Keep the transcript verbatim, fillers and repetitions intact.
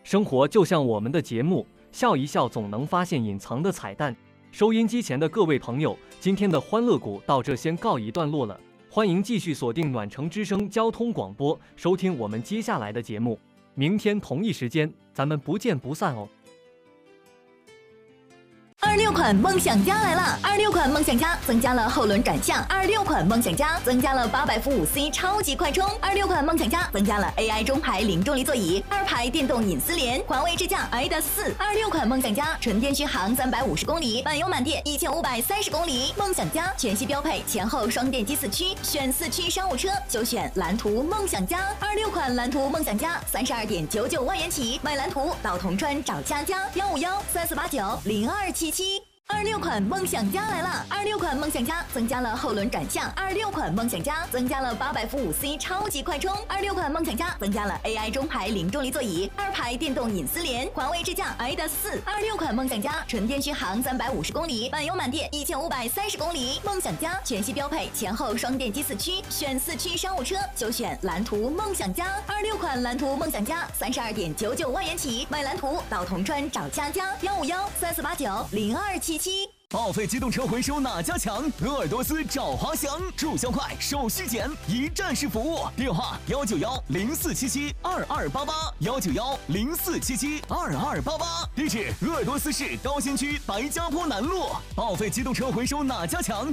生活就像我们的节目，笑一笑总能发现隐藏的彩蛋。收音机前的各位朋友，今天的欢乐谷到这先告一段落了，欢迎继续锁定暖城之声交通广播，收听我们接下来的节目。明天同一时间，咱们不见不散哦。 二六款梦想家来了！二六款梦想家增加了后轮转向，二六款梦想家增加了八百伏五 C 超级快充，二六款梦想家增加了 A I 中排零重力座椅，二排电动隐私联，华为智驾 I D A S 四。二六款梦想家纯电续航三百五十公里，满油满电一千五百三十公里。梦想家全系标配前后双电机四驱，选四驱商务车就选蓝图梦想家。二六款蓝图梦想家三十二点九九万元起，买蓝图到铜川找佳佳，幺五幺三四八九零二七七。二六款梦想家来了！二六款梦想家增加了后轮转向，二六款梦想家增加了八百伏五 C 超级快充，二六款梦想家增加了 A I 中排零重力座椅，二排电动隐私联，华为智驾 I D A S 四。二六款梦想家纯电续航三百五十公里，满油满电一千五百三十公里。梦想家全系标配前后双电机四驱，选四驱商务车就选蓝图梦想家。二六款蓝图梦想家三十二点九九万元起，买蓝图到铜川找佳佳，幺五幺三四八九零二七。 报废机动车回收哪家强？鄂尔多斯找华翔，注销快，手续简，一站式服务。电话：幺九幺零四七七二二八八，幺九幺零四七七二二八八。地址：鄂尔多斯市高新区白家坡南路。报废机动车回收哪家强？